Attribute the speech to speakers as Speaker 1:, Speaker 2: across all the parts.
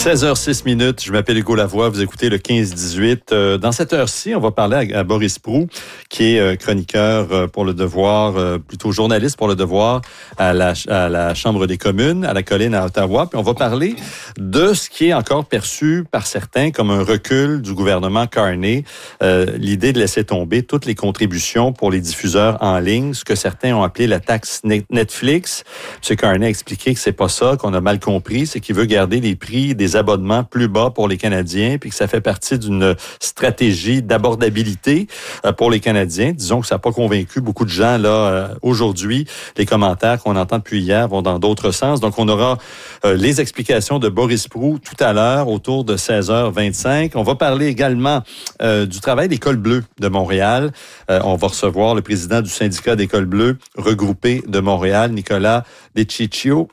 Speaker 1: 16h06, je m'appelle Hugo Lavoie, vous écoutez le 15-18. Dans cette heure-ci, on va parler à Boris Proulx, qui est chroniqueur pour Le Devoir, plutôt journaliste pour Le Devoir à la Chambre des communes, à la Colline à Ottawa. Puis on va parler de ce qui est encore perçu par certains comme un recul du gouvernement Carney, l'idée de laisser tomber toutes les contributions pour les diffuseurs en ligne, ce que certains ont appelé la taxe Netflix. M. Carney a expliqué que c'est pas ça, qu'on a mal compris, c'est qu'il veut garder les prix des abonnements plus bas pour les Canadiens, puis que ça fait partie d'une stratégie d'abordabilité pour les Canadiens. Disons que ça n'a pas convaincu beaucoup de gens là aujourd'hui. Les commentaires qu'on entend depuis hier vont dans d'autres sens. Donc, on aura les explications de Boris Proulx tout à l'heure, autour de 16h25. On va parler également du travail d'École bleue de Montréal. On va recevoir le président du syndicat d'École bleue regroupée de Montréal, Nicolas Deciccio,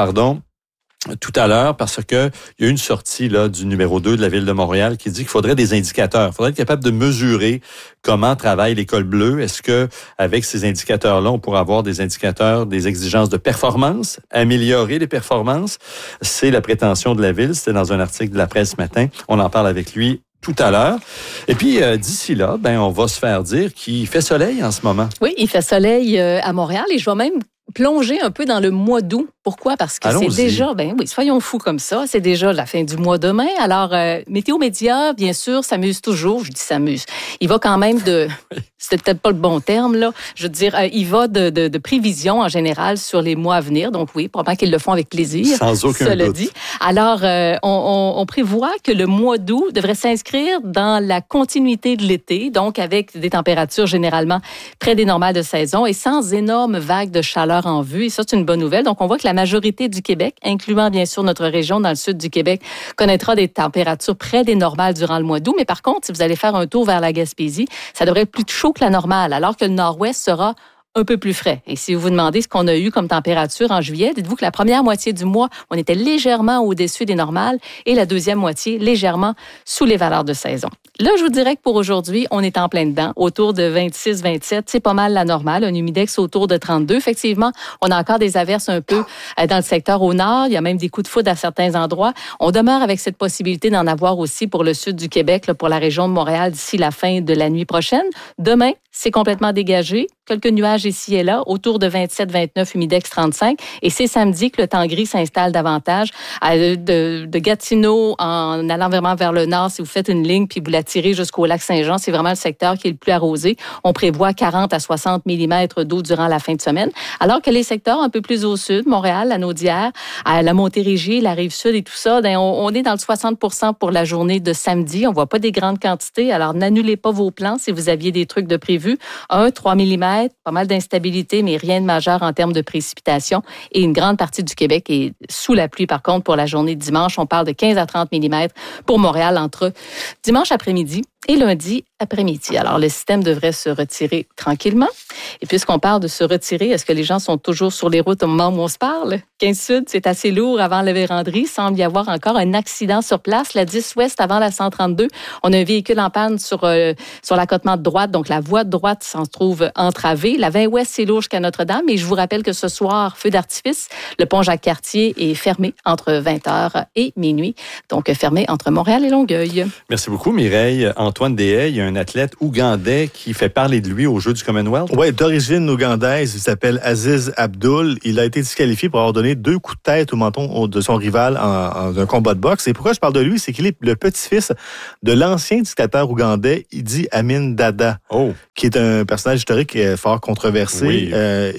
Speaker 1: tout à l'heure, parce que il y a une sortie là du numéro 2 de la Ville de Montréal qui dit qu'il faudrait des indicateurs. Il faudrait être capable de mesurer comment travaille l'École bleue. Est-ce que avec ces indicateurs-là, on pourrait avoir des indicateurs, des exigences de performance, améliorer les performances? C'est la prétention de la Ville. C'était dans un article de la presse ce matin. On en parle avec lui tout à l'heure. Et puis, d'ici là, on va se faire dire qu'il fait soleil en ce moment.
Speaker 2: Oui, il fait soleil à Montréal et je vais même plonger un peu dans le mois d'août. Pourquoi? Parce que c'est déjà, soyons fous comme ça, c'est déjà la fin du mois demain. Alors, Météo Média, bien sûr, s'amuse toujours. Je dis s'amuse. Il va quand même c'est peut-être pas le bon terme, là. Je veux dire, il va de prévisions en général sur les mois à venir. Donc oui, probablement qu'ils le font avec plaisir.
Speaker 1: Sans aucun doute.
Speaker 2: Dit. Alors, on prévoit que le mois d'août devrait s'inscrire dans la continuité de l'été, donc avec des températures généralement près des normales de saison et sans énormes vagues de chaleur en vue. Et ça, c'est une bonne nouvelle. Donc, on voit que la majorité du Québec, incluant bien sûr notre région dans le sud du Québec, connaîtra des températures près des normales durant le mois d'août. Mais par contre, si vous allez faire un tour vers la Gaspésie, ça devrait être plus chaud que la normale, alors que le nord-ouest sera un peu plus frais. Et si vous vous demandez ce qu'on a eu comme température en juillet, dites-vous que la première moitié du mois, on était légèrement au-dessus des normales et la deuxième moitié légèrement sous les valeurs de saison. Là, je vous dirais que pour aujourd'hui, on est en plein dedans, autour de 26-27. C'est pas mal la normale, un humidex autour de 32. Effectivement, on a encore des averses un peu dans le secteur au nord. Il y a même des coups de foudre à certains endroits. On demeure avec cette possibilité d'en avoir aussi pour le sud du Québec, là, pour la région de Montréal d'ici la fin de la nuit prochaine. Demain, c'est complètement dégagé. Quelques nuages ici et là, autour de 27-29, humidex 35. Et c'est samedi que le temps gris s'installe davantage. De Gatineau, en allant vraiment vers le nord, si vous faites une ligne puis vous la tirez jusqu'au lac Saint-Jean, c'est vraiment le secteur qui est le plus arrosé. On prévoit 40 à 60 mm d'eau durant la fin de semaine. Alors que les secteurs un peu plus au sud, Montréal, la Naudière, la Montérégie, la Rive-Sud et tout ça, on est dans le 60% pour la journée de samedi. On voit pas des grandes quantités. Alors, n'annulez pas vos plans si vous aviez des trucs de prévu. 3 mm, pas mal d'instabilité, mais rien de majeur en termes de précipitations. Et une grande partie du Québec est sous la pluie, par contre, pour la journée de dimanche. On parle de 15 à 30 mm pour Montréal entre dimanche après-midi et lundi après-midi. Alors, le système devrait se retirer tranquillement. Et puisqu'on parle de se retirer, est-ce que les gens sont toujours sur les routes au moment où on se parle? 15 Sud, c'est assez lourd avant la Vérandrie. Il semble y avoir encore un accident sur place. La 10 Ouest avant la 132. On a un véhicule en panne sur l'accotement de droite. Donc, la voie de droite s'en trouve entravée. La 20 Ouest, c'est lourd jusqu'à Notre-Dame. Et je vous rappelle que ce soir, feu d'artifice, le pont Jacques-Cartier est fermé entre 20h et minuit. Donc, fermé entre Montréal et Longueuil.
Speaker 1: Merci beaucoup, Mireille. Antoine Deshaies, il y a un athlète ougandais qui fait parler de lui aux Jeux du Commonwealth.
Speaker 3: Oui, d'origine ougandaise, il s'appelle Aziz Abdul. Il a été disqualifié pour avoir donné 2 coups de tête au menton de son rival en un combat de boxe. Et pourquoi je parle de lui, c'est qu'il est le petit-fils de l'ancien dictateur ougandais Idi Amin Dada, qui est un personnage historique fort controversé. Oui.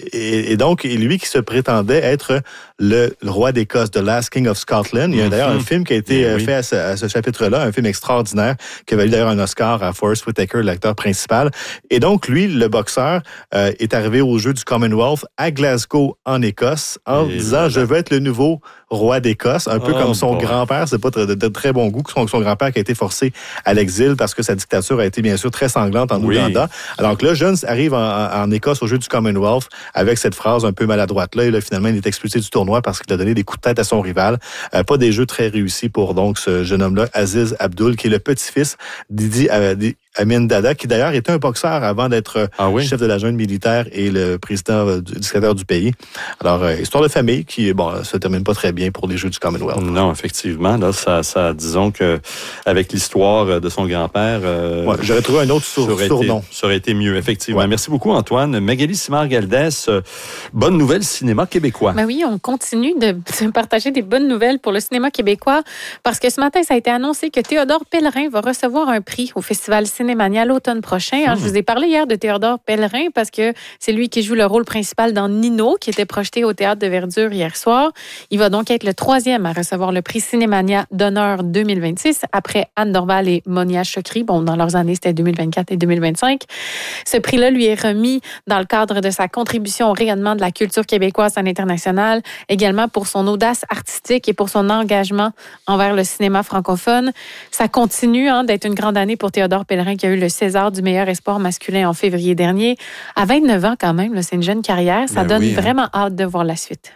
Speaker 3: Et donc, lui qui se prétendait être le roi d'Écosse, The Last King of Scotland. Il y a d'ailleurs un film qui a été fait à ce chapitre-là, un film extraordinaire qui a valu d'ailleurs un Oscar à Forest Whitaker, l'acteur principal. Et donc, lui, le boxeur, est arrivé aux Jeux du Commonwealth à Glasgow, en Écosse, en disant « Je veux être le nouveau roi d'Écosse », un peu comme son grand-père. C'est pas de très bon goût, son grand-père qui a été forcé à l'exil parce que sa dictature a été bien sûr très sanglante en Ouganda. Alors que là, Jones arrive en Écosse aux Jeux du Commonwealth avec cette phrase un peu maladroite-là. Et là, finalement, il est expulsé du tournoi parce qu'il a donné des coups de tête à son rival. Pas des jeux très réussis pour donc ce jeune homme-là, Aziz Abdul, qui est le petit-fils d'Idi Amin Dada, qui d'ailleurs était un boxeur avant d'être chef de la junte militaire et le président du dictateur du pays. Alors, histoire de famille qui, se termine pas très bien pour les Jeux du Commonwealth.
Speaker 1: Non, effectivement. Là, ça disons que avec l'histoire de son grand-père...
Speaker 3: j'aurais trouvé un autre surnom.
Speaker 1: Ça aurait été mieux, effectivement. Ouais. Merci beaucoup, Antoine. Magali Simard-Galdès, bonne nouvelle cinéma québécois.
Speaker 4: Ben oui, on continue de partager des bonnes nouvelles pour le cinéma québécois parce que ce matin, ça a été annoncé que Théodore Pellerin va recevoir un prix au Festival Cinémania l'automne prochain. Je vous ai parlé hier de Théodore Pellerin parce que c'est lui qui joue le rôle principal dans Nino, qui était projeté au Théâtre de Verdure hier soir. Il va donc être le 3e à recevoir le prix Cinémania d'honneur 2026 après Anne Dorval et Monia Chokri. Dans leurs années, c'était 2024 et 2025. Ce prix-là lui est remis dans le cadre de sa contribution au rayonnement de la culture québécoise à l'international, également pour son audace artistique et pour son engagement envers le cinéma francophone. Ça continue d'être une grande année pour Théodore Pellerin qui a eu le César du meilleur espoir masculin en février dernier. À 29 ans quand même, là, c'est une jeune carrière. Ça donne vraiment hâte de voir la suite.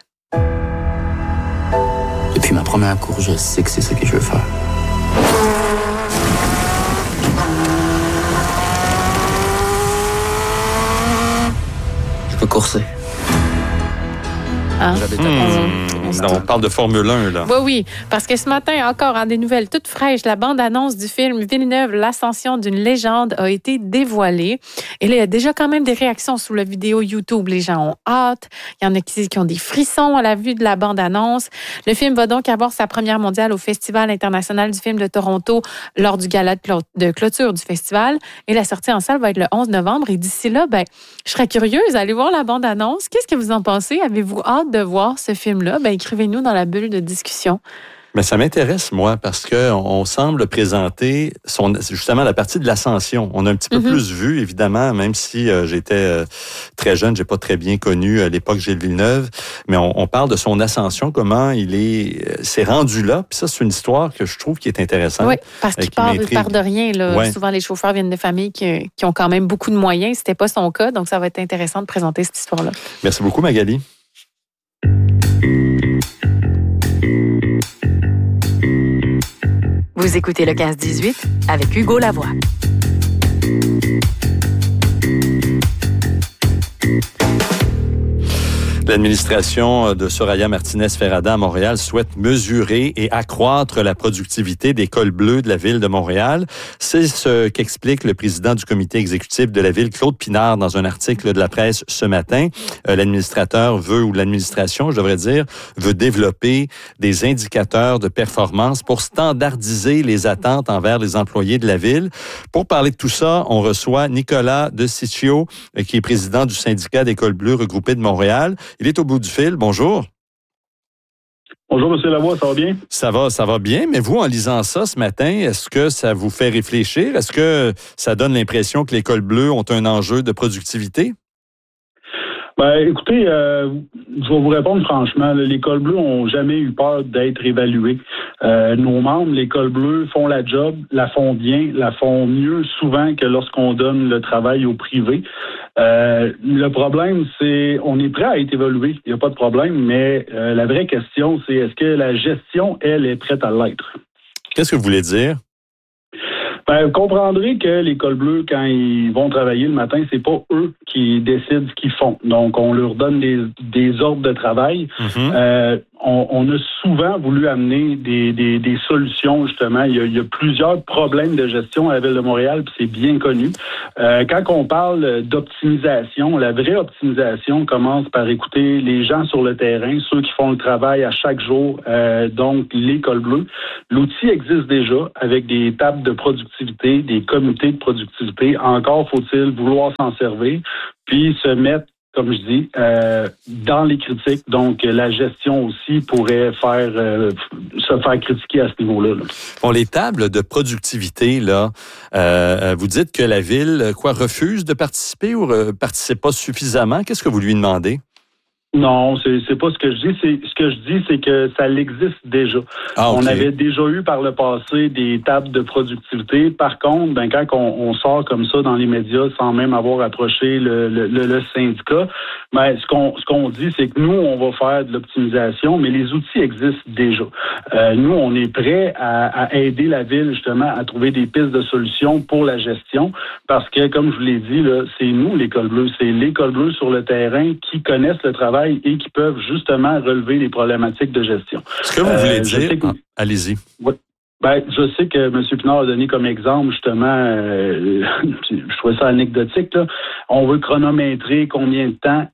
Speaker 5: Depuis ma première course, je sais que c'est ce que je veux faire. Je peux courser.
Speaker 1: On parle de Formule 1, là.
Speaker 4: Oui, parce que ce matin, encore, des nouvelles toutes fraîches, la bande-annonce du film Villeneuve, l'ascension d'une légende a été dévoilée. Et là, il y a déjà quand même des réactions sous la vidéo YouTube. Les gens ont hâte. Il y en a qui ont des frissons à la vue de la bande-annonce. Le film va donc avoir sa première mondiale au Festival international du film de Toronto lors du gala de clôture du festival. Et la sortie en salle va être le 11 novembre. Et d'ici là, je serais curieuse d'aller voir la bande-annonce. Qu'est-ce que vous en pensez? Avez-vous hâte de voir ce film-là? Écrivez-nous dans la bulle de discussion.
Speaker 1: Mais ça m'intéresse, moi, parce qu'on semble présenter justement la partie de l'ascension. On a un petit peu plus vu, évidemment, même si j'étais très jeune, j'ai pas très bien connu l'époque Gilles Villeneuve, mais on parle de son ascension, comment s'est rendu là. Puis ça, c'est une histoire que je trouve qui est intéressante.
Speaker 4: Oui, parce qu'il part de rien. Là. Ouais. Souvent, les chauffeurs viennent de familles qui ont quand même beaucoup de moyens. C'était pas son cas, donc ça va être intéressant de présenter cette histoire-là.
Speaker 1: Merci beaucoup, Magali.
Speaker 6: Vous écoutez le 15-18 avec Hugo Lavoie.
Speaker 1: L'administration de Soraya Martinez-Ferrada à Montréal souhaite mesurer et accroître la productivité des cols bleus de la ville de Montréal. C'est ce qu'explique le président du comité exécutif de la ville, Claude Pinard, dans un article de la presse ce matin. L'administration, je devrais dire, veut développer des indicateurs de performance pour standardiser les attentes envers les employés de la ville. Pour parler de tout ça, on reçoit Nicolas De Ciccio, qui est président du syndicat des cols bleus regroupés de Montréal. Il est au bout du fil. Bonjour.
Speaker 7: Bonjour, M. Lavoie, ça va bien?
Speaker 1: Ça va bien, mais vous, en lisant ça ce matin, est-ce que ça vous fait réfléchir? Est-ce que ça donne l'impression que les cols bleus ont un enjeu de productivité?
Speaker 7: Écoutez, je vais vous répondre franchement. Les cols bleus n'ont jamais eu peur d'être évalués. Nos membres, les cols bleus, font la job, la font bien, la font mieux souvent que lorsqu'on donne le travail au privé. Le problème, c'est on est prêt à être évalué, il n'y a pas de problème, mais la vraie question, c'est est-ce que la gestion, elle, est prête à l'être?
Speaker 1: Qu'est-ce que vous voulez dire?
Speaker 7: Vous comprendrez que les cols bleus, quand ils vont travailler le matin, c'est pas eux qui décident ce qu'ils font. Donc, on leur donne des ordres de travail. On a souvent voulu amener des solutions, justement. Il y a plusieurs problèmes de gestion à la Ville de Montréal, puis c'est bien connu. Quand on parle d'optimisation, la vraie optimisation commence par écouter les gens sur le terrain, ceux qui font le travail à chaque jour, donc les cols bleus. L'outil existe déjà avec des tables de productivité, des comités de productivité. Encore faut-il vouloir s'en servir, puis se mettre, comme je dis, dans les critiques. Donc, la gestion aussi pourrait se faire critiquer à ce niveau-là.
Speaker 1: Bon, les tables de productivité, là, vous dites que la Ville, refuse de participer ou participe pas suffisamment? Qu'est-ce que vous lui demandez?
Speaker 7: Non, c'est pas ce que je dis. Ce que je dis, c'est que ça existe déjà.
Speaker 1: Ah, okay.
Speaker 7: On avait déjà eu par le passé des tables de productivité. Par contre, quand on sort comme ça dans les médias sans même avoir approché le syndicat, ce qu'on dit, c'est que nous, on va faire de l'optimisation, mais les outils existent déjà. Nous, on est prêts à aider la ville justement à trouver des pistes de solutions pour la gestion, parce que, comme je vous l'ai dit, là, c'est nous, les cols bleus, c'est les cols bleus sur le terrain qui connaissent le travail et qui peuvent justement relever les problématiques de gestion.
Speaker 1: Ce que vous voulez dire, allez-y.
Speaker 7: Oui. Je sais que M. Pinard a donné comme exemple, justement, je trouvais ça anecdotique, là. On veut chronométrer combien de temps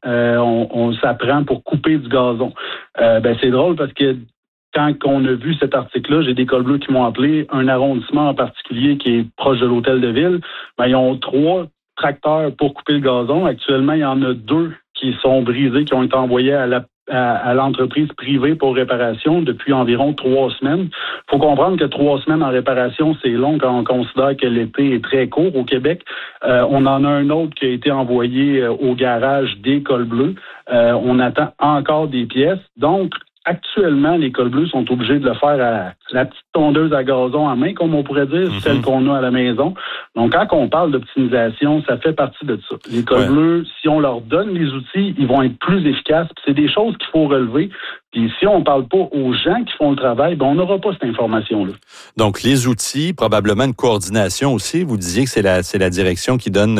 Speaker 7: on s'apprend pour couper du gazon. C'est drôle parce que quand on a vu cet article-là, j'ai des cols bleus qui m'ont appelé, un arrondissement en particulier qui est proche de l'hôtel de ville, ils ont 3 tracteurs pour couper le gazon. Actuellement, il y en a 2 qui sont brisés, qui ont été envoyés à l'entreprise privée pour réparation depuis environ 3 semaines. Il faut comprendre que 3 semaines en réparation, c'est long quand on considère que l'été est très court au Québec. On en a un autre qui a été envoyé au garage des cols bleus. On attend encore des pièces. Donc, actuellement, les cols bleus sont obligés de le faire à la petite tondeuse à gazon à main, comme on pourrait dire, celle qu'on a à la maison. Donc, quand on parle d'optimisation, ça fait partie de ça. Les cols bleus, si on leur donne les outils, ils vont être plus efficaces. Puis c'est des choses qu'il faut relever. Puis si on ne parle pas aux gens qui font le travail, on n'aura pas cette information-là.
Speaker 1: Donc, les outils, probablement une coordination aussi. Vous disiez que c'est la direction qui donne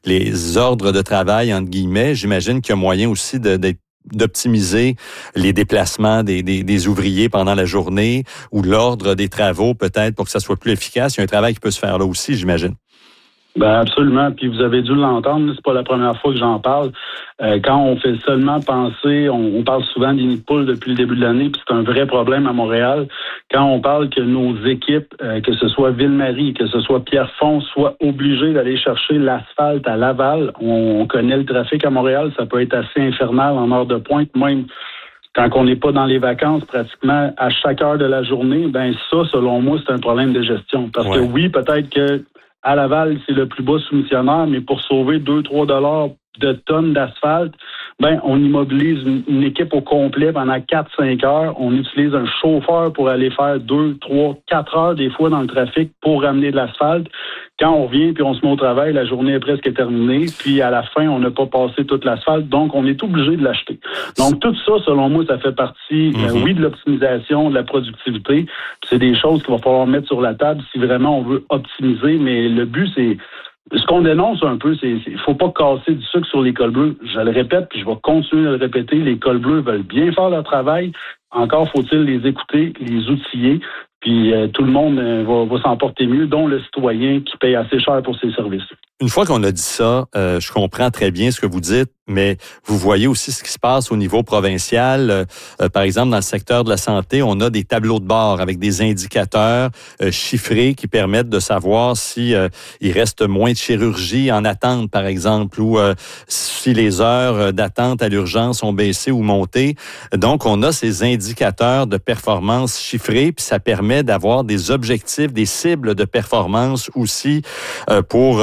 Speaker 1: les ordres de travail, entre guillemets. J'imagine qu'il y a moyen aussi d'optimiser les déplacements des ouvriers pendant la journée ou l'ordre des travaux peut-être pour que ça soit plus efficace. Il y a un travail qui peut se faire là aussi, j'imagine.
Speaker 7: Absolument. Puis vous avez dû l'entendre, c'est pas la première fois que j'en parle. Quand on fait seulement penser, on parle souvent des nids de poules depuis le début de l'année, puis c'est un vrai problème à Montréal. Quand on parle que nos équipes, que ce soit Ville-Marie, que ce soit Pierrefonds, soient obligées d'aller chercher l'asphalte à Laval, on connaît le trafic à Montréal, ça peut être assez infernal en heure de pointe, même quand on n'est pas dans les vacances, pratiquement à chaque heure de la journée, ça, selon moi, c'est un problème de gestion. Parce que oui, peut-être que à Laval, c'est le plus bas soumissionnaire, mais pour sauver 2-3 $ de tonnes d'asphalte, on immobilise une équipe au complet pendant 4-5 heures. On utilise un chauffeur pour aller faire 2, 3, 4 heures des fois dans le trafic pour ramener de l'asphalte. Quand on revient puis on se met au travail, la journée est presque terminée. Puis à la fin, on n'a pas passé toute l'asphalte, donc on est obligé de l'acheter. Donc tout ça, selon moi, ça fait partie, oui, de l'optimisation, de la productivité. Puis c'est des choses qu'il va falloir mettre sur la table si vraiment on veut optimiser. Mais le but, c'est ce qu'on dénonce un peu, c'est qu'il ne faut pas casser du sucre sur les cols bleus. Je le répète, puis je vais continuer à le répéter. Les cols bleus veulent bien faire leur travail. Encore faut-il les écouter, les outiller. Puis tout le monde va s'en porter mieux, dont le citoyen qui paye assez cher pour ses services.
Speaker 1: Une fois qu'on a dit ça, je comprends très bien ce que vous dites, mais vous voyez aussi ce qui se passe au niveau provincial. Par exemple, dans le secteur de la santé, on a des tableaux de bord avec des indicateurs chiffrés qui permettent de savoir si il reste moins de chirurgie en attente, par exemple, ou si les heures d'attente à l'urgence ont baissé ou monté. Donc, on a ces indicateurs de performance chiffrés, puis ça permet d'avoir des objectifs, des cibles de performance aussi pour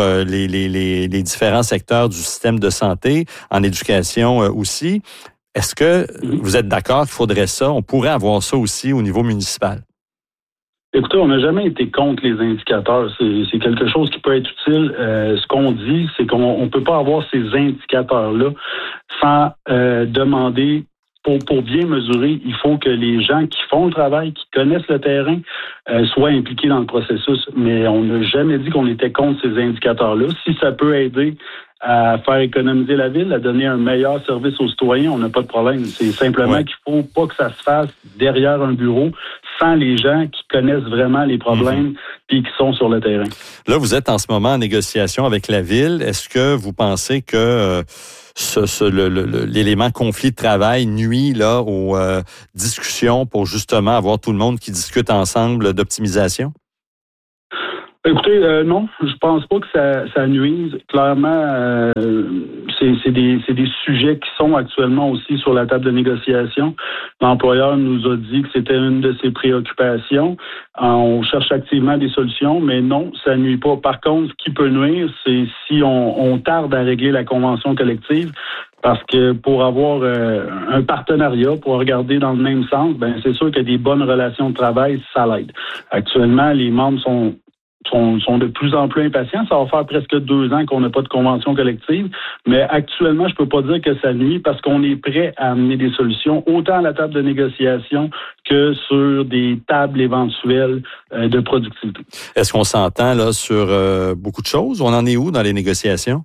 Speaker 1: les différents secteurs du système de santé, en éducation aussi. Est-ce que vous êtes d'accord qu'il faudrait ça? On pourrait avoir ça aussi au niveau municipal.
Speaker 7: Écoutez, on n'a jamais été contre les indicateurs. C'est quelque chose qui peut être utile. Ce qu'on dit, c'est qu'on ne peut pas avoir ces indicateurs-là sans demander. Pour bien mesurer, il faut que les gens qui font le travail, qui connaissent le terrain, soient impliqués dans le processus. Mais on n'a jamais dit qu'on était contre ces indicateurs-là. Si ça peut aider à faire économiser la ville, à donner un meilleur service aux citoyens, on n'a pas de problème. C'est simplement qu'il ne faut pas que ça se fasse derrière un bureau sans les gens qui connaissent vraiment les problèmes puis qui sont sur le terrain.
Speaker 1: Là, vous êtes en ce moment en négociation avec la ville. Est-ce que vous pensez que l'élément conflit de travail nuit là aux discussions pour justement avoir tout le monde qui discute ensemble d'optimisation?
Speaker 7: Écoutez, non, je pense pas que ça nuise. Clairement, c'est des sujets qui sont actuellement aussi sur la table de négociation. L'employeur nous a dit que c'était une de ses préoccupations. On cherche activement des solutions, mais non, ça nuit pas. Par contre, ce qui peut nuire, c'est si on tarde à régler la convention collective. Parce que pour avoir un partenariat, pour regarder dans le même sens, ben c'est sûr que des bonnes relations de travail, ça l'aide. Actuellement, les membres sont de plus en plus impatients. Ça va faire presque 2 ans qu'on n'a pas de convention collective. Mais actuellement, je peux pas dire que ça nuit parce qu'on est prêt à amener des solutions, autant à la table de négociation que sur des tables éventuelles de productivité.
Speaker 1: Est-ce qu'on s'entend là sur beaucoup de choses? On en est où dans les négociations?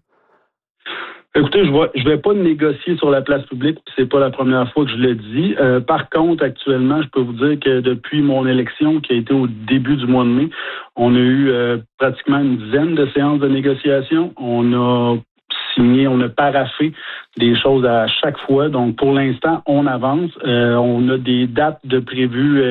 Speaker 7: Écoutez, je vais pas négocier sur la place publique, puis c'est pas la première fois que je le dis. Par contre, actuellement, je peux vous dire que depuis mon élection, qui a été au début du mois de mai, on a eu pratiquement une dizaine de séances de négociation. On a signé, on a paraphé des choses à chaque fois. Donc, pour l'instant, on avance. On a des dates de prévues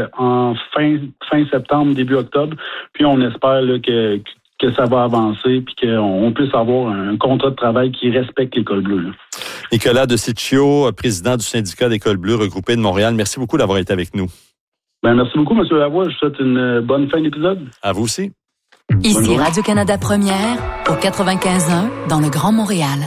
Speaker 7: en fin septembre, début octobre. Puis, on espère là, que ça va avancer puis qu'on puisse avoir un contrat de travail qui respecte l'École bleue. Là.
Speaker 1: Nicolas De Ciccio, président du syndicat d'École bleue regroupée de Montréal. Merci beaucoup d'avoir été avec nous.
Speaker 7: Ben, merci beaucoup, M. Lavoie. Je vous souhaite une bonne fin d'épisode.
Speaker 1: À vous aussi.
Speaker 6: Ici Radio-Canada Première, au 95.1, dans le Grand Montréal.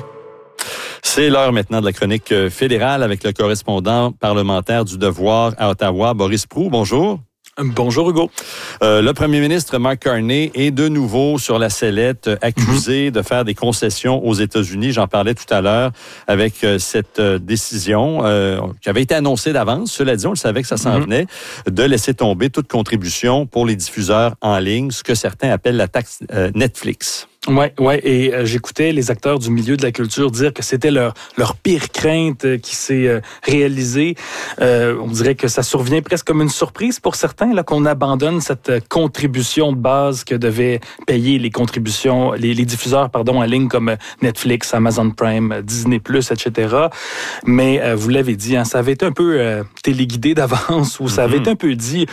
Speaker 1: C'est l'heure maintenant de la chronique fédérale avec le correspondant parlementaire du Devoir à Ottawa, Boris Proulx. Bonjour.
Speaker 8: Bonjour Hugo.
Speaker 1: Le premier ministre Mark Carney est de nouveau sur la sellette, accusé de faire des concessions aux États-Unis. J'en parlais tout à l'heure avec cette décision qui avait été annoncée d'avance. Cela dit, on le savait que ça s'en venait, de laisser tomber toute contribution pour les diffuseurs en ligne, ce que certains appellent la taxe Netflix.
Speaker 8: Ouais, et j'écoutais les acteurs du milieu de la culture dire que c'était leur pire crainte qui s'est réalisée. On dirait que ça survient presque comme une surprise pour certains là qu'on abandonne cette contribution de base que devaient payer les contributions, les diffuseurs en ligne comme Netflix, Amazon Prime, Disney+, etc. Mais vous l'avez dit, ça avait été un peu téléguidé d'avance ou ça avait été un peu dit.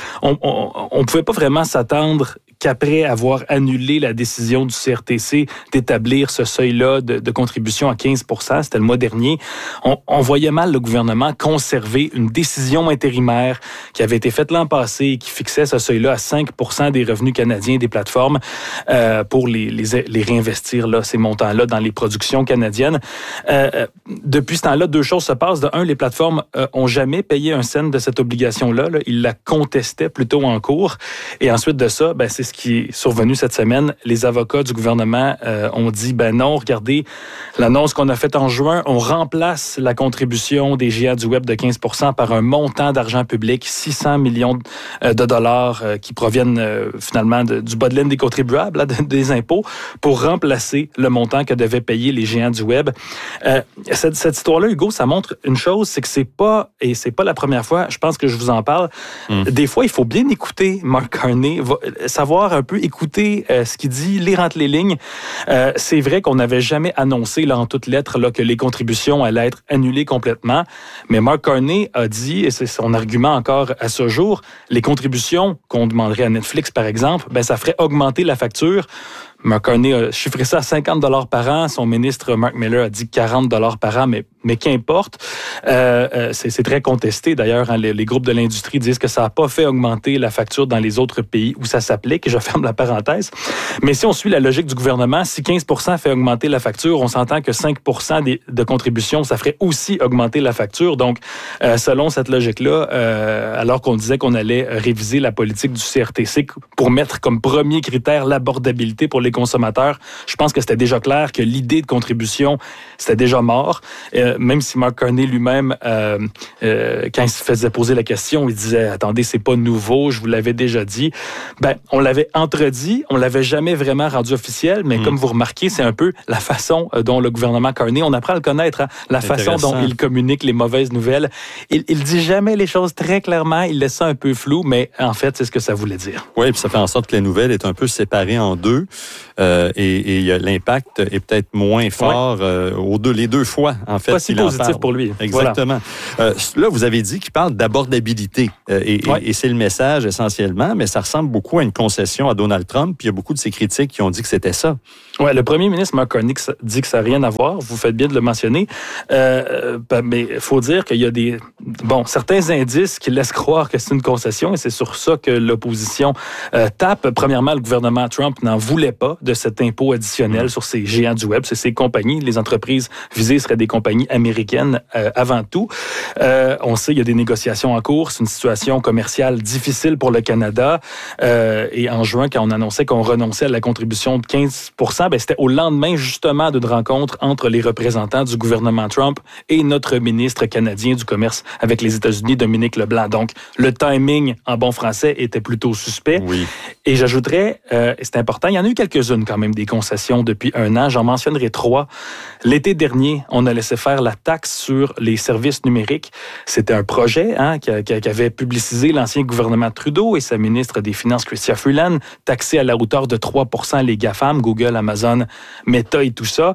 Speaker 8: On pouvait pas vraiment s'attendre qu'après avoir annulé la décision du CRTC d'établir ce seuil-là de contribution à 15 %, c'était le mois dernier, on voyait mal le gouvernement conserver une décision intérimaire qui avait été faite l'an passé et qui fixait ce seuil-là à 5 % des revenus canadiens des plateformes pour les réinvestir, là, ces montants-là, dans les productions canadiennes. Depuis ce temps-là, 2 choses se passent. De un, les plateformes ont jamais payé un cent de cette obligation-là. Là. Ils la contestaient plutôt en cours. Et ensuite de ça, c'est ce qui est survenu cette semaine. Les avocats du gouvernement ont dit, non, regardez, l'annonce qu'on a faite en juin, on remplace la contribution des géants du web de 15 % par un montant d'argent public, 600 millions de dollars qui proviennent finalement du bas de laine des contribuables, là, des impôts, pour remplacer le montant que devaient payer les géants du web. Cette histoire-là, Hugo, ça montre une chose, c'est que c'est pas la première fois, je pense que je vous en parle. Des fois, il faut bien écouter Mark Carney, savoir un peu écouter ce qu'il dit, lire entre les lignes. C'est vrai qu'on n'avait jamais annoncé là, en toutes lettres là, que les contributions allaient être annulées complètement, mais Mark Carney a dit, et c'est son argument encore à ce jour, les contributions qu'on demanderait à Netflix, par exemple, ça ferait augmenter la facture. Mark Carney a chiffré ça à 50 $ par an. Son ministre, Mark Miller, a dit 40 $ par an, mais qu'importe. C'est très contesté, d'ailleurs. Les groupes de l'industrie disent que ça n'a pas fait augmenter la facture dans les autres pays où ça s'applique. Et je ferme la parenthèse. Mais si on suit la logique du gouvernement, si 15 % fait augmenter la facture, on s'entend que 5 % de contribution, ça ferait aussi augmenter la facture. Donc, selon cette logique-là, alors qu'on disait qu'on allait réviser la politique du CRTC pour mettre comme premier critère l'abordabilité pour les consommateurs, je pense que c'était déjà clair que l'idée de contribution, c'était déjà mort. Même si Mark Carney lui-même, quand il se faisait poser la question, il disait « Attendez, c'est pas nouveau, je vous l'avais déjà dit. » On l'avait entredit, on l'avait jamais vraiment rendu officiel, mais comme vous remarquez, c'est un peu la façon dont le gouvernement Carney, on apprend à le connaître, la façon dont il communique les mauvaises nouvelles. Il dit jamais les choses très clairement, il laisse ça un peu flou, mais en fait, c'est ce que ça voulait dire.
Speaker 1: Oui, puis ça fait en sorte que la nouvelle est un peu séparée en deux. Et l'impact est peut-être moins fort les 2 fois, en fait.
Speaker 8: Pas si positif pour lui.
Speaker 1: Exactement. Voilà. Là, vous avez dit qu'il parle d'abordabilité. Et c'est le message essentiellement, mais ça ressemble beaucoup à une concession à Donald Trump. Puis il y a beaucoup de ses critiques qui ont dit que c'était ça.
Speaker 8: Oui, le premier ministre Mark Carney dit que ça n'a rien à voir. Vous faites bien de le mentionner. Mais il faut dire qu'il y a certains indices qui laissent croire que c'est une concession et c'est sur ça que l'opposition tape. Premièrement, le gouvernement Trump n'en voulait pas pas de cet impôt additionnel sur ces géants du web. C'est ces compagnies, les entreprises visées seraient des compagnies américaines avant tout. On sait il y a des négociations en cours. C'est une situation commerciale difficile pour le Canada. Et en juin, quand on annonçait qu'on renonçait à la contribution de 15 %, c'était au lendemain justement d'une rencontre entre les représentants du gouvernement Trump et notre ministre canadien du commerce avec les États-Unis, Dominique Leblanc. Donc, le timing, en bon français, était plutôt suspect.
Speaker 1: Oui.
Speaker 8: Et j'ajouterais, c'est important, il y en a eu quelques-unes quand même des concessions depuis un an. J'en mentionnerai 3. L'été dernier, on a laissé faire la taxe sur les services numériques. C'était un projet qu'avait publicisé l'ancien gouvernement Trudeau et sa ministre des Finances, Chrystia Freeland, taxé à la hauteur de 3 % les GAFAM, Google, Amazon, Meta et tout ça.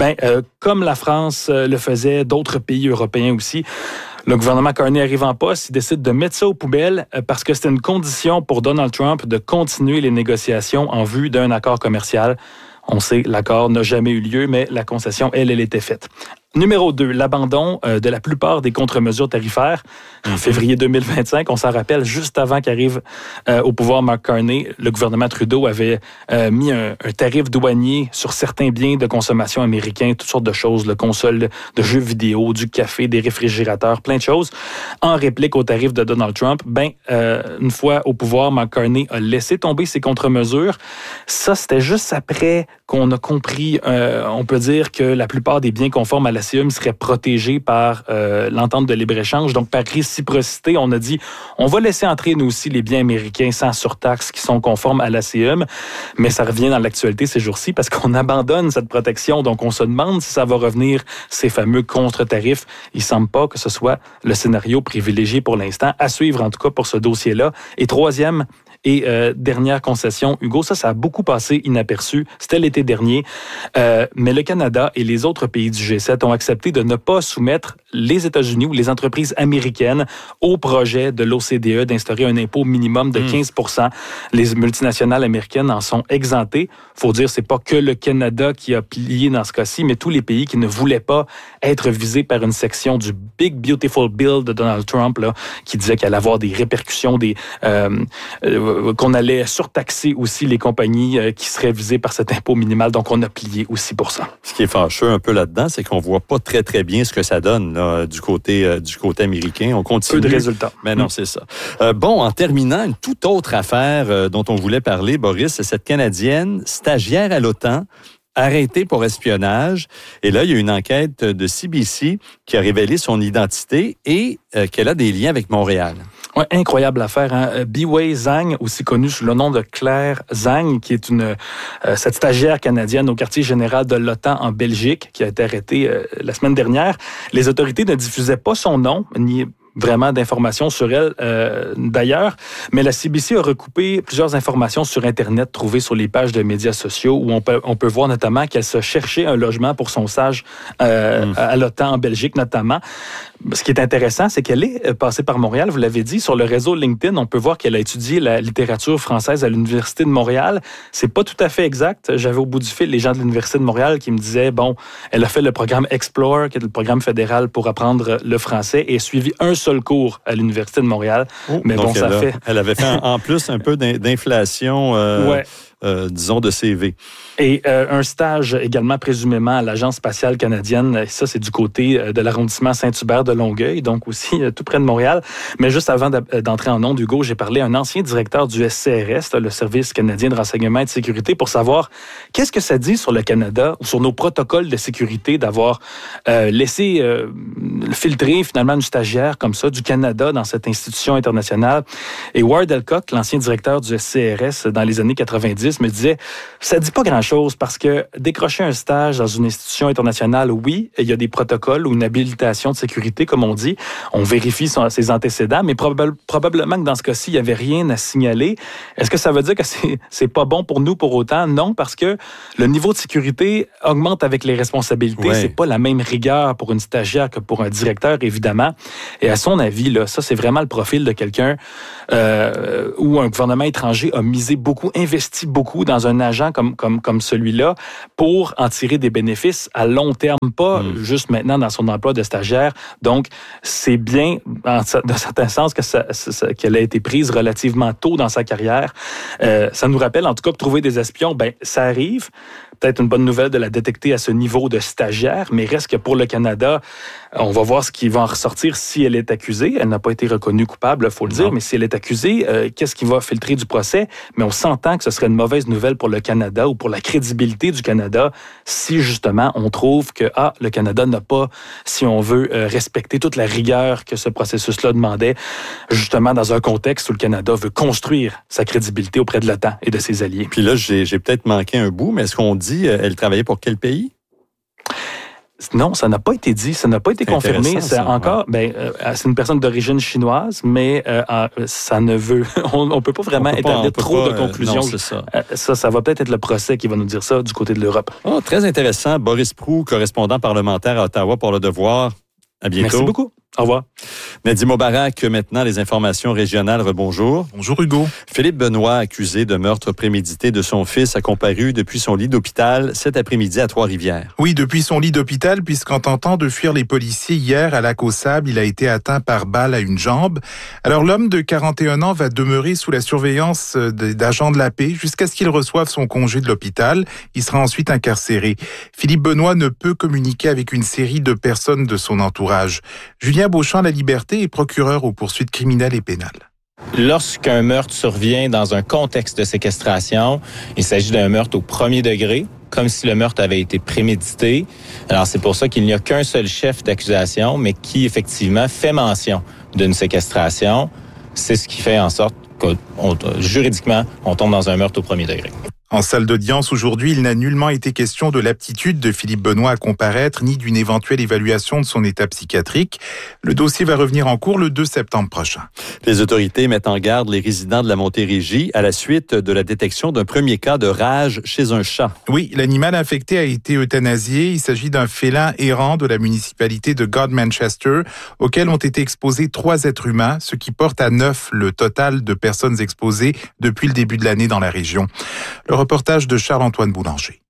Speaker 8: Comme la France le faisait, d'autres pays européens aussi, le gouvernement Carney arrive en poste, il décide de mettre ça aux poubelles parce que c'était une condition pour Donald Trump de continuer les négociations en vue d'un accord commercial. On sait, l'accord n'a jamais eu lieu, mais la concession, elle était faite. Numéro 2, l'abandon de la plupart des contre-mesures tarifaires. En février 2025, on s'en rappelle, juste avant qu'arrive au pouvoir Mark Carney, le gouvernement Trudeau avait mis un tarif douanier sur certains biens de consommation américains, toutes sortes de choses, le console de jeux vidéo, du café, des réfrigérateurs, plein de choses. En réplique au tarif de Donald Trump, une fois au pouvoir, Mark Carney a laissé tomber ces contre-mesures. Ça, c'était juste après qu'on a compris, on peut dire que la plupart des biens conformes à la CEUM serait protégé par l'entente de libre-échange. Donc, par réciprocité, on a dit, on va laisser entrer, nous aussi, les biens américains sans surtaxe qui sont conformes à la CEUM. Mais ça revient dans l'actualité ces jours-ci parce qu'on abandonne cette protection. Donc, on se demande si ça va revenir, ces fameux contre-tarifs. Il ne semble pas que ce soit le scénario privilégié pour l'instant. À suivre, en tout cas, pour ce dossier-là. Et troisième et dernière concession, Hugo, ça a beaucoup passé inaperçu. C'était l'été dernier. Mais le Canada et les autres pays du G7 ont accepté de ne pas soumettre les États-Unis ou les entreprises américaines au projet de l'OCDE d'instaurer un impôt minimum de 15 %. Les multinationales américaines en sont exemptées. Il faut dire, c'est pas que le Canada qui a plié dans ce cas-ci, mais tous les pays qui ne voulaient pas être visés par une section du Big Beautiful Bill de Donald Trump, là, qui disait qu'il allait avoir des répercussions, qu'on allait surtaxer aussi les compagnies qui seraient visées par cet impôt minimal. Donc, on a plié aussi pour ça.
Speaker 1: Ce qui est fâcheux un peu là-dedans, c'est qu'on voit pas très, très bien ce que ça donne là, du côté américain. On continue.
Speaker 8: Peu de résultats.
Speaker 1: Mais non, c'est ça. En terminant, une toute autre affaire dont on voulait parler, Boris, c'est cette Canadienne stagiaire à l'OTAN, arrêtée pour espionnage. Et là, il y a une enquête de CBC qui a révélé son identité et qu'elle a des liens avec Montréal.
Speaker 8: Ouais, incroyable affaire. Hein? Biwei Zhang, aussi connue sous le nom de Claire Zhang, qui est cette stagiaire canadienne au quartier général de l'OTAN en Belgique, qui a été arrêtée la semaine dernière. Les autorités ne diffusaient pas son nom, ni vraiment d'informations sur elle d'ailleurs, mais la CBC a recoupé plusieurs informations sur Internet trouvées sur les pages de médias sociaux où on peut voir notamment qu'elle se cherchait un logement pour son stage à l'OTAN en Belgique notamment. Ce qui est intéressant, c'est qu'elle est passée par Montréal, vous l'avez dit, sur le réseau LinkedIn, on peut voir qu'elle a étudié la littérature française à l'Université de Montréal. C'est pas tout à fait exact. J'avais au bout du fil les gens de l'Université de Montréal qui me disaient, elle a fait le programme Explore, qui est le programme fédéral pour apprendre le français, et a suivi un seul cours à l'Université de Montréal. Mais
Speaker 1: donc elle avait fait en plus un peu d'inflation, disons, de CV.
Speaker 8: Et un stage également présumément à l'Agence spatiale canadienne. Ça, c'est du côté de l'arrondissement Saint-Hubert de Longueuil, donc aussi tout près de Montréal. Mais juste avant d'entrer en ondes, Hugo, j'ai parlé à un ancien directeur du SCRS, le Service canadien de renseignement et de sécurité, pour savoir qu'est-ce que ça dit sur le Canada ou sur nos protocoles de sécurité d'avoir laissé filtrer finalement une stagiaire comme ça du Canada dans cette institution internationale. Et Ward Elcock, l'ancien directeur du SCRS dans les années 90, me disait, ça dit pas grand-chose parce que décrocher un stage dans une institution internationale, oui, il y a des protocoles ou une habilitation de sécurité, comme on dit. On vérifie ses antécédents, mais probablement que dans ce cas-ci, il n'y avait rien à signaler. Est-ce que ça veut dire que c'est pas bon pour nous pour autant? Non, parce que le niveau de sécurité augmente avec les responsabilités. Ouais. C'est pas la même rigueur pour une stagiaire que pour un directeur, évidemment. Et à son avis, là, ça, c'est vraiment le profil de quelqu'un où un gouvernement étranger a investi beaucoup beaucoup dans un agent comme celui-là pour en tirer des bénéfices à long terme, pas juste maintenant dans son emploi de stagiaire. Donc, c'est bien, dans certains sens, qu'elle a été prise relativement tôt dans sa carrière. Ça nous rappelle, en tout cas, que trouver des espions, ça arrive. Peut-être une bonne nouvelle de la détecter à ce niveau de stagiaire, mais reste que pour le Canada, on va voir ce qui va en ressortir si elle est accusée. Elle n'a pas été reconnue coupable, il faut le dire, mais si elle est accusée, qu'est-ce qui va filtrer du procès? Mais on s'entend que ce serait une mauvaise nouvelle pour le Canada ou pour la crédibilité du Canada si, justement, on trouve que le Canada n'a pas, si on veut, respecté toute la rigueur que ce processus-là demandait, justement dans un contexte où le Canada veut construire sa crédibilité auprès de l'OTAN et de ses alliés.
Speaker 1: Puis là, j'ai peut-être manqué un bout, mais est-ce qu'on dit elle travaillait pour quel pays?
Speaker 8: Non, ça n'a pas été dit, ça n'a pas été confirmé. C'est encore, c'est une personne d'origine chinoise, mais ça ne veut, on peut pas vraiment établir trop de conclusions.
Speaker 1: Non, c'est ça.
Speaker 8: Ça va peut-être être le procès qui va nous dire ça du côté de l'Europe.
Speaker 1: Oh, très intéressant. Boris Proulx, correspondant parlementaire à Ottawa pour Le Devoir. À bientôt.
Speaker 8: Merci beaucoup. Au revoir.
Speaker 1: Nadim Mobarak, maintenant les informations régionales. Rebonjour.
Speaker 9: Bonjour Hugo.
Speaker 1: Philippe Benoît, accusé de meurtre prémédité de son fils, a comparu depuis son lit d'hôpital cet après-midi à Trois-Rivières.
Speaker 9: Oui, depuis son lit d'hôpital, puisqu'en tentant de fuir les policiers hier à Lac-aux-Sables, il a été atteint par balle à une jambe. Alors l'homme de 41 ans va demeurer sous la surveillance d'agents de la paix jusqu'à ce qu'il reçoive son congé de l'hôpital. Il sera ensuite incarcéré. Philippe Benoît ne peut communiquer avec une série de personnes de son entourage. Julien Beauchamp-La Liberté est procureur aux poursuites criminelles et pénales.
Speaker 10: Lorsqu'un meurtre survient dans un contexte de séquestration, il s'agit d'un meurtre au premier degré, comme si le meurtre avait été prémédité. Alors c'est pour ça qu'il n'y a qu'un seul chef d'accusation, mais qui effectivement fait mention d'une séquestration. C'est ce qui fait en sorte que juridiquement, on tombe dans un meurtre au premier degré.
Speaker 9: En salle d'audience aujourd'hui, il n'a nullement été question de l'aptitude de Philippe Benoît à comparaître, ni d'une éventuelle évaluation de son état psychiatrique. Le dossier va revenir en cours le 2 septembre prochain.
Speaker 1: Les autorités mettent en garde les résidents de la Montérégie à la suite de la détection d'un premier cas de rage chez un chat.
Speaker 9: Oui, l'animal infecté a été euthanasié. Il s'agit d'un félin errant de la municipalité de God-Manchester, auquel ont été exposés 3 êtres humains, ce qui porte à 9 le total de personnes exposées depuis le début de l'année dans la région. Le reportage de Charles-Antoine Boulanger.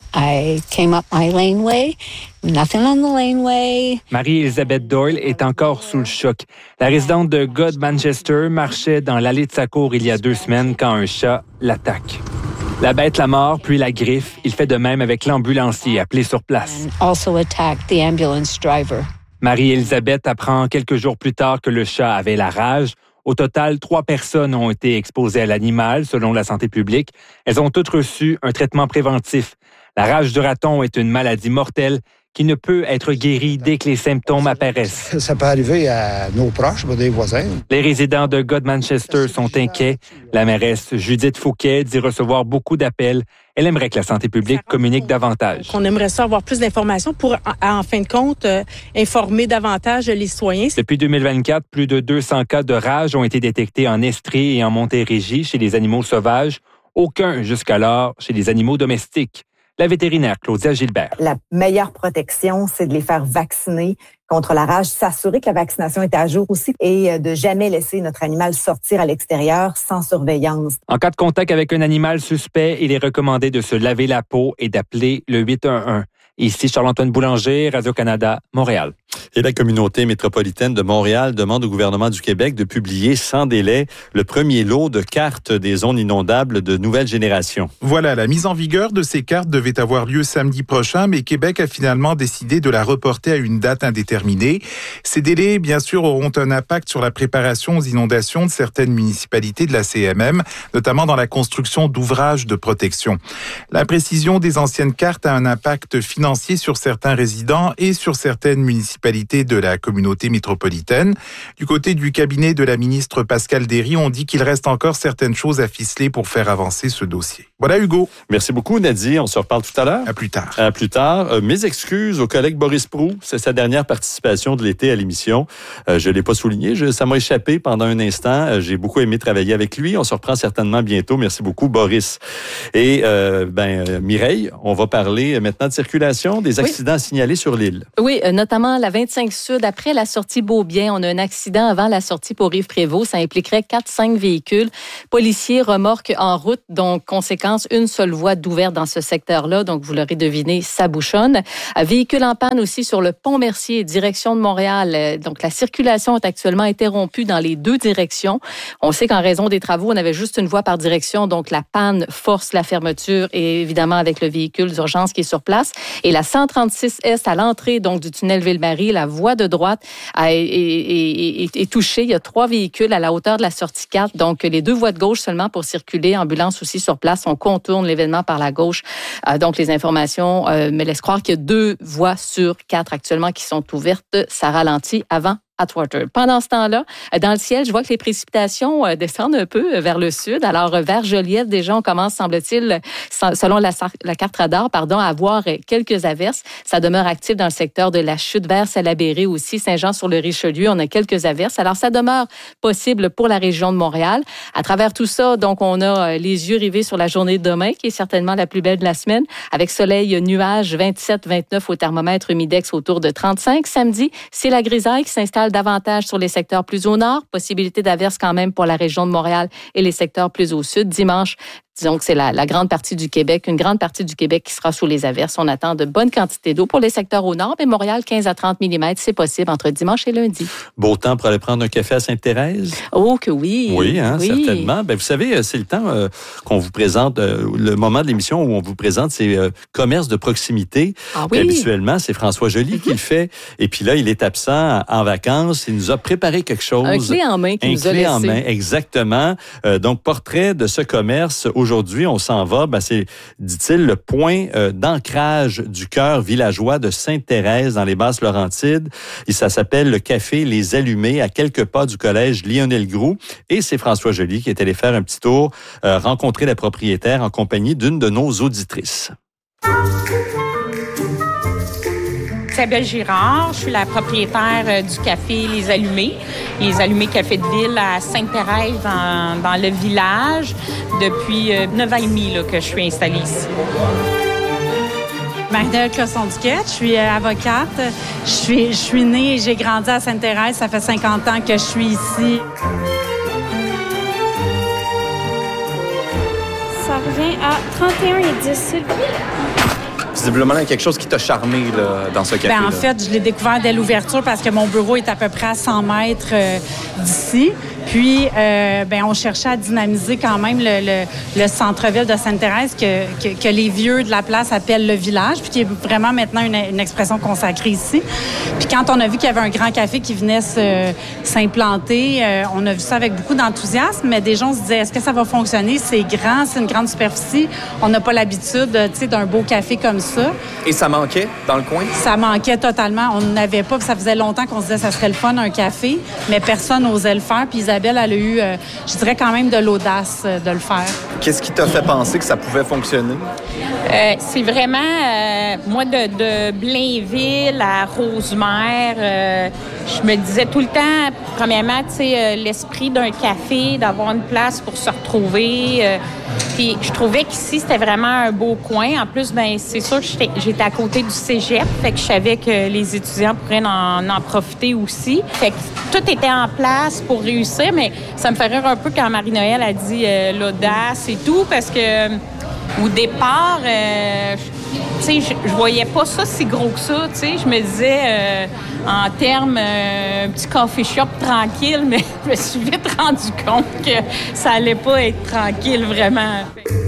Speaker 11: I came up my laneway, nothing on the laneway.
Speaker 12: Marie-Elisabeth Doyle est encore sous le choc. La résidente de God-Manchester marchait dans l'allée de sa cour il y a 2 semaines quand un chat l'attaque. La bête la mord, puis la griffe. Il fait de même avec l'ambulancier appelé sur place.
Speaker 11: And also attacked the ambulance driver.
Speaker 12: Marie-Elisabeth apprend quelques jours plus tard que le chat avait la rage. Au total, 3 personnes ont été exposées à l'animal, selon la santé publique. Elles ont toutes reçu un traitement préventif. La rage du raton est une maladie mortelle qui ne peut être guérie dès que les symptômes apparaissent.
Speaker 13: Ça peut arriver à nos proches, des voisins.
Speaker 12: Les résidents de God-Manchester sont inquiets. La mairesse Judith Fouquet dit recevoir beaucoup d'appels. Elle aimerait que la santé publique communique davantage.
Speaker 14: On aimerait ça avoir plus d'informations pour, en fin de compte, informer davantage les citoyens.
Speaker 12: Depuis 2024, plus de 200 cas de rage ont été détectés en Estrie et en Montérégie chez les animaux sauvages. Aucun jusqu'alors chez les animaux domestiques. La vétérinaire Claudia Gilbert.
Speaker 15: La meilleure protection, c'est de les faire vacciner contre la rage, s'assurer que la vaccination est à jour aussi et de jamais laisser notre animal sortir à l'extérieur sans surveillance.
Speaker 12: En cas de contact avec un animal suspect, il est recommandé de se laver la peau et d'appeler le 811. Ici Charles-Antoine Boulanger, Radio-Canada, Montréal.
Speaker 1: Et la communauté métropolitaine de Montréal demande au gouvernement du Québec de publier sans délai le premier lot de cartes des zones inondables de nouvelle génération.
Speaker 9: Voilà, la mise en vigueur de ces cartes devait avoir lieu samedi prochain, mais Québec a finalement décidé de la reporter à une date indéterminée. Ces délais, bien sûr, auront un impact sur la préparation aux inondations de certaines municipalités de la CMM, notamment dans la construction d'ouvrages de protection. L'imprécision des anciennes cartes a un impact financier sur certains résidents et sur certaines municipalités de la communauté métropolitaine. Du côté du cabinet de la ministre Pascale Derry, on dit qu'il reste encore certaines choses à ficeler pour faire avancer ce dossier. Voilà Hugo.
Speaker 1: Merci beaucoup Nadie, on se reparle tout à l'heure.
Speaker 9: À plus tard.
Speaker 1: À plus tard. Mes excuses au collègue Boris Proulx, c'est sa dernière participation de l'été à l'émission. Je ne l'ai pas souligné, ça m'a échappé pendant un instant. J'ai beaucoup aimé travailler avec lui. On se reprend certainement bientôt. Merci beaucoup Boris. Et Mireille, on va parler maintenant de circulation, des accidents signalés sur l'île.
Speaker 2: Oui, notamment la la 25 Sud, après la sortie Beaubien, on a un accident avant la sortie pour Rive-Prévost. Ça impliquerait 4-5 véhicules. Policiers, remorques en route. Donc, conséquence, une seule voie d'ouverte dans ce secteur-là. Donc, vous l'aurez deviné, ça bouchonne. Véhicule en panne aussi sur le pont Mercier, direction de Montréal. Donc, la circulation est actuellement interrompue dans les deux directions. On sait qu'en raison des travaux, on avait juste une voie par direction. Donc, la panne force la fermeture et évidemment avec le véhicule d'urgence qui est sur place. Et la 136 Est à l'entrée donc du tunnel Ville-Marie, la voie de droite est touchée. Il y a 3 véhicules à la hauteur de la sortie 4. Donc, les 2 voies de gauche seulement pour circuler. Ambulance aussi sur place. On contourne l'événement par la gauche. Donc, les informations me laissent croire qu'il y a 2 voies sur 4 actuellement qui sont ouvertes. Ça ralentit avant Atwater. Pendant ce temps-là, dans le ciel, je vois que les précipitations descendent un peu vers le sud. Alors, vers Joliette, déjà, on commence, semble-t-il, selon la carte radar, à avoir quelques averses. Ça demeure actif dans le secteur de la Chute vers Salaberry aussi. Saint-Jean-sur-le-Richelieu, on a quelques averses. Alors, ça demeure possible pour la région de Montréal. À travers tout ça, donc, on a les yeux rivés sur la journée de demain, qui est certainement la plus belle de la semaine, avec soleil, nuages, 27-29 au thermomètre, humidex autour de 35. Samedi, c'est la grisaille qui s'installe davantage sur les secteurs plus au nord. Possibilité d'averses quand même pour la région de Montréal et les secteurs plus au sud. Dimanche, disons que c'est la grande partie du Québec, une grande partie du Québec qui sera sous les averses. On attend de bonnes quantités d'eau pour les secteurs au nord, mais Montréal, 15 à 30 mm, c'est possible entre dimanche et lundi.
Speaker 1: Beau temps pour aller prendre un café à Sainte-Thérèse?
Speaker 2: Oh que oui!
Speaker 1: Oui, certainement. Vous savez, c'est le temps qu'on vous présente, le moment de l'émission où on vous présente ces commerces de proximité.
Speaker 2: Ah oui?
Speaker 1: Habituellement, c'est François Joly qui le fait. Et puis là, il est absent en vacances. Il nous a préparé quelque chose.
Speaker 2: Un clé en main qu'il nous a laissé.
Speaker 1: Un clé en main, exactement. Donc, portrait de ce commerce. Aujourd'hui, on s'en va. C'est, dit-il, le point d'ancrage du cœur villageois de Sainte-Thérèse dans les Basses-Laurentides. Et ça s'appelle le Café Les Allumés, à quelques pas du collège Lionel-Groulx. Et c'est François Joly qui est allé faire un petit tour, rencontrer la propriétaire en compagnie d'une de nos auditrices.
Speaker 16: Isabelle Girard, je suis la propriétaire du café Les Allumés. Les Allumés Café de Ville à Sainte-Thérèse, dans le village, depuis 9 ans et demi que je suis installée ici.
Speaker 14: Marie-Noëlle Cosson-Duquette, je suis avocate. Je suis née et j'ai grandi à Sainte-Thérèse. Ça fait 50 ans que je suis ici.
Speaker 17: Ça revient à 31,10 $.
Speaker 18: Visiblement, il y a quelque chose qui t'a charmé là, dans ce café.
Speaker 14: En fait, je l'ai découvert dès l'ouverture parce que mon bureau est à peu près à 100 mètres d'ici. Puis, on cherchait à dynamiser quand même le centre-ville de Sainte-Thérèse que les vieux de la place appellent le village, puis qui est vraiment maintenant une expression consacrée ici. Puis quand on a vu qu'il y avait un grand café qui venait s'implanter, on a vu ça avec beaucoup d'enthousiasme, mais des gens se disaient, est-ce que ça va fonctionner? C'est grand, c'est une grande superficie. On n'a pas l'habitude, d'un beau café comme ça.
Speaker 18: Et ça manquait dans le coin?
Speaker 14: Ça manquait totalement. On n'avait pas, ça faisait longtemps qu'on se disait ça serait le fun, un café, mais personne n'osait le faire. Puis Isabelle, elle a eu, je dirais quand même de l'audace de le faire.
Speaker 18: Qu'est-ce qui t'a fait penser que ça pouvait fonctionner?
Speaker 16: C'est vraiment, moi, de Blainville à Rosemère, je me disais tout le temps, premièrement, l'esprit d'un café, d'avoir une place pour se retrouver. Puis je trouvais qu'ici, c'était vraiment un beau coin. En plus, c'est sûr que j'étais à côté du cégep, fait que je savais que les étudiants pourraient en profiter aussi. Fait que tout était en place pour réussir, mais ça me fait rire un peu quand Marie-Noëlle a dit l'audace et tout, parce que au départ, je voyais pas ça si gros que ça. Je me disais, en termes, un petit coffee shop tranquille, mais je me suis vite rendu compte que ça allait pas être tranquille, vraiment.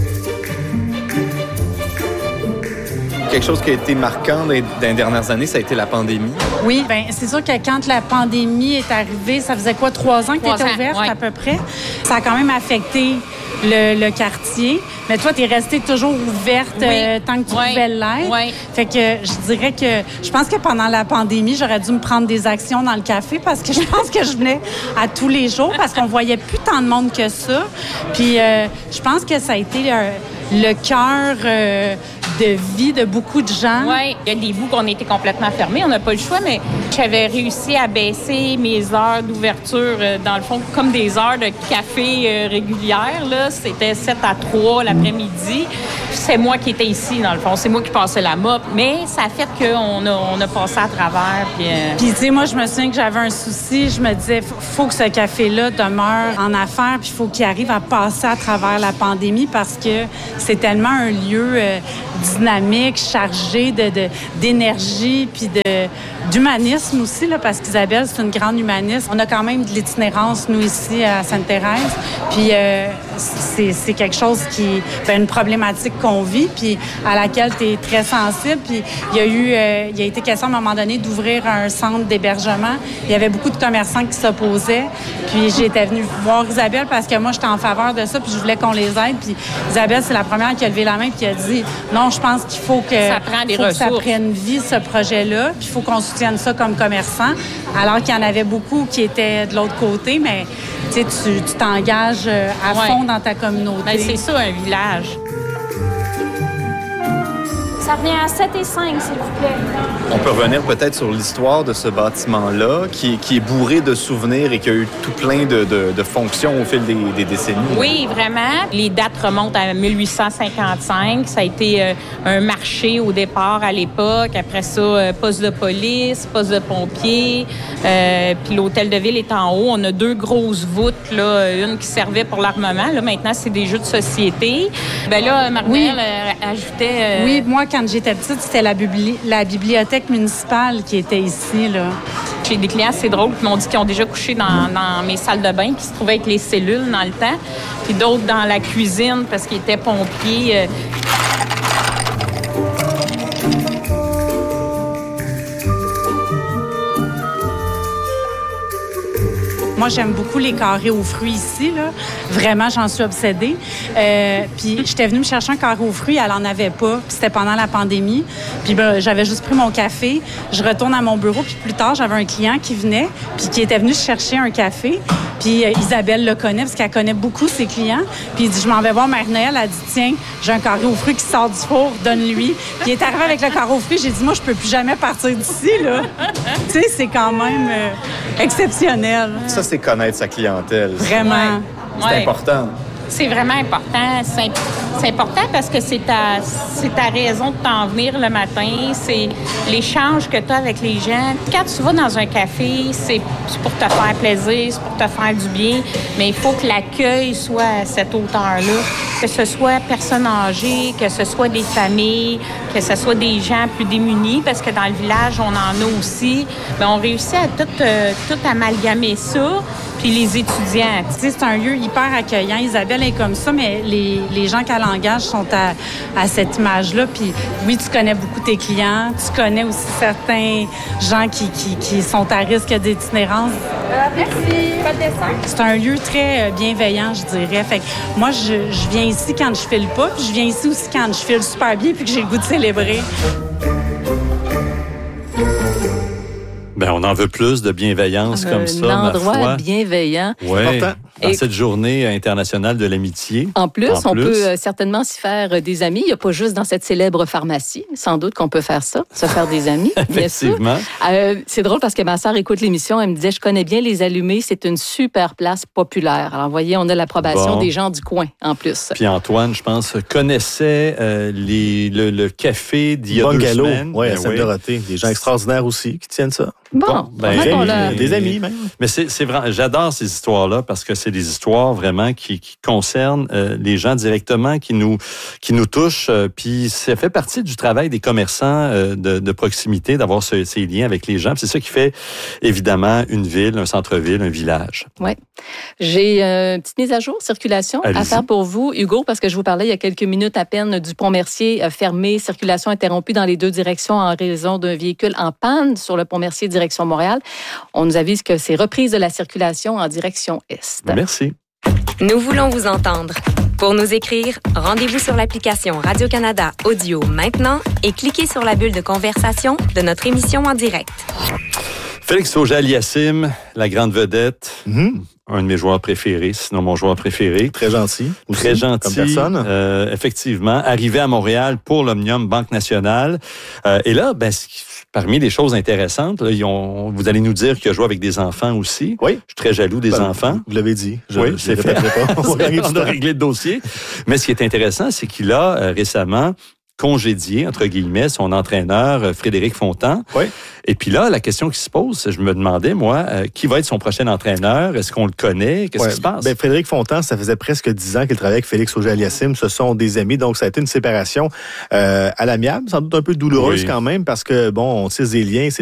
Speaker 18: Quelque chose qui a été marquant dans les dernières années, ça a été la pandémie.
Speaker 14: Oui, c'est sûr que quand la pandémie est arrivée, ça faisait 3 ans que tu étais ouverte à peu près. Ça a quand même affecté le quartier. Mais toi, tu es restée toujours ouverte tant que tu pouvais l'être.
Speaker 16: Oui.
Speaker 14: Fait que je dirais que je pense que pendant la pandémie, j'aurais dû me prendre des actions dans le café parce que je pense que je venais à tous les jours parce qu'on voyait plus tant de monde que ça. Puis je pense que ça a été le cœur de vie de beaucoup de gens.
Speaker 16: Oui, il y a des bouts qu'on était complètement fermés, on n'a pas le choix, mais j'avais réussi à baisser mes heures d'ouverture, dans le fond, comme des heures de café régulières. Là. C'était 7 à 3 l'après-midi. c'est moi qui étais ici, dans le fond. C'est moi qui passais la mop. Mais ça a fait qu'on a passé à travers.
Speaker 14: Puis tu sais, moi, je me souviens que j'avais un souci. Je me disais, faut que ce café-là demeure en affaires, puis il faut qu'il arrive à passer à travers la pandémie parce que c'est tellement un lieu dynamique, chargé d'énergie, puis d'humanisme aussi, là, parce qu'Isabelle, c'est une grande humaniste. On a quand même de l'itinérance, nous, ici, à Sainte-Thérèse. Puis c'est quelque chose qui... une problématique qu'on vit, puis à laquelle tu es très sensible. Puis il a été question à un moment donné d'ouvrir un centre d'hébergement. Il y avait beaucoup de commerçants qui s'opposaient. Puis j'étais venue voir Isabelle parce que moi, j'étais en faveur de ça, puis je voulais qu'on les aide. Puis Isabelle, c'est la première qui a levé la main et qui a dit « Non, je pense qu'il faut que ça prenne vie, ce projet-là, puis il faut qu'on soutienne ça comme commerçant. » Alors qu'il y en avait beaucoup qui étaient de l'autre côté, mais tu t'engages à fond dans ta communauté.
Speaker 16: Ben, c'est ça, un village.
Speaker 17: Ça revient à 7 et 5, s'il vous plaît.
Speaker 18: On peut revenir peut-être sur l'histoire de ce bâtiment-là, qui est bourré de souvenirs et qui a eu tout plein de fonctions au fil des décennies.
Speaker 16: Oui, vraiment. Les dates remontent à 1855. Ça a été un marché au départ à l'époque. Après ça, poste de police, poste de pompiers. Puis l'hôtel de ville est en haut. On a 2 grosses voûtes, là, une qui servait pour l'armement. Là, maintenant, c'est des jeux de société. Ben là, Marie-Belle ajoutait...
Speaker 14: Oui, moi, quand j'étais petite, c'était la bibliothèque municipale qui était ici, là.
Speaker 16: J'ai des clients, c'est drôle, qui m'ont dit qu'ils ont déjà couché dans mes salles de bain, qui se trouvaient avec les cellules dans le temps, puis d'autres dans la cuisine parce qu'ils étaient pompiers.
Speaker 14: Moi, j'aime beaucoup les carrés aux fruits ici, là. Vraiment, j'en suis obsédée. Puis j'étais venue me chercher un carré aux fruits, elle en avait pas. Puis c'était pendant la pandémie. Puis j'avais juste pris mon café. Je retourne à mon bureau. Puis plus tard, j'avais un client qui venait, puis qui était venu chercher un café. Puis Isabelle le connaît parce qu'elle connaît beaucoup ses clients. Puis il dit, je m'en vais voir Marie-Noël. Elle dit, tiens, j'ai un carré aux fruits qui sort du four, donne-lui. Puis il est arrivé avec le carré aux fruits. J'ai dit, moi, je peux plus jamais partir d'ici, là. Tu sais, c'est quand même exceptionnel.
Speaker 18: Ça, c'est connaître sa clientèle.
Speaker 14: Vraiment.
Speaker 18: C'est important.
Speaker 16: C'est vraiment important. C'est important parce que c'est ta raison de t'en venir le matin. C'est l'échange que tu as avec les gens. Quand tu vas dans un café, c'est pour te faire plaisir, c'est pour te faire du bien, mais il faut que l'accueil soit à cette hauteur-là. Que ce soit personnes âgées, que ce soit des familles, que ce soit des gens plus démunis, parce que dans le village, on en a aussi. Mais on réussit à tout amalgamer ça. Puis les étudiants.
Speaker 14: Tu sais, c'est un lieu hyper accueillant. Isabelle est comme ça, mais les gens qu'elle engage sont à cette image-là. Puis oui, tu connais beaucoup tes clients. Tu connais aussi certains gens qui sont à risque d'itinérance.
Speaker 17: Merci. Pas de dessin.
Speaker 14: C'est un lieu très bienveillant, je dirais. Fait que moi, je viens ici quand je file pas, puis je viens ici aussi quand je file super bien puis que j'ai le goût de célébrer.
Speaker 1: Ben, on en veut plus de bienveillance comme ça,
Speaker 2: un endroit
Speaker 1: ma foi.
Speaker 2: bienveillant.
Speaker 1: Oui, dans cette journée internationale de l'amitié.
Speaker 2: En plus, on peut certainement s'y faire des amis. Il n'y a pas juste dans cette célèbre pharmacie. Sans doute qu'on peut faire ça, se faire des amis, bien sûr.
Speaker 1: Effectivement.
Speaker 2: C'est drôle parce que ma sœur écoute l'émission. Elle me disait, je connais bien les Allumés. C'est une super place populaire. Alors, vous voyez, on a l'approbation des gens du coin, en plus.
Speaker 1: Puis Antoine, je pense, connaissait le café d'il y a 2 semaines.
Speaker 3: Oui, à Sainte-Dorothée. Des gens extraordinaires aussi qui tiennent ça.
Speaker 2: Bon,
Speaker 3: des amis même.
Speaker 1: Mais c'est vraiment, j'adore ces histoires-là parce que c'est des histoires vraiment qui concernent les gens directement, qui nous touchent. Puis ça fait partie du travail des commerçants de proximité, d'avoir ces liens avec les gens. Puis c'est ça qui fait évidemment une ville, un centre-ville, un village.
Speaker 2: Oui. J'ai une petite mise à jour, circulation, à faire pour vous, Hugo, parce que je vous parlais il y a quelques minutes à peine du pont Mercier fermé, circulation interrompue dans les 2 directions en raison d'un véhicule en panne sur le pont Mercier direction Montréal. On nous avise que c'est reprise de la circulation en direction Est.
Speaker 1: Merci.
Speaker 19: Nous voulons vous entendre. Pour nous écrire, rendez-vous sur l'application Radio-Canada Audio maintenant et cliquez sur la bulle de conversation de notre émission en direct.
Speaker 1: Félix Auger-Aliassime, la grande vedette. Un de mes joueurs préférés, sinon mon joueur préféré.
Speaker 3: Très gentil. Aussi,
Speaker 1: très gentil.
Speaker 3: Comme personne.
Speaker 1: Effectivement. Arrivé à Montréal pour l'Omnium Banque Nationale. Et là, parmi les choses intéressantes, là, vous allez nous dire qu'il a joué avec des enfants aussi.
Speaker 3: Oui.
Speaker 1: Je suis très jaloux des enfants.
Speaker 3: Vous l'avez dit.
Speaker 1: Oui, c'est fait. On a réglé le dossier. Mais ce qui est intéressant, c'est qu'il a récemment congédié, entre guillemets, son entraîneur, Frédéric Fontan.
Speaker 3: Oui.
Speaker 1: Et puis là, la question qui se pose, je me demandais, moi, qui va être son prochain entraîneur? Est-ce qu'on le connaît? Qu'est-ce qui se passe?
Speaker 3: Frédéric Fontan, ça faisait presque 10 ans qu'il travaillait avec Félix Auger-Aliassime. Ce sont des amis, donc ça a été une séparation à l'amiable, sans doute un peu douloureuse quand même, parce que, on tisse des liens.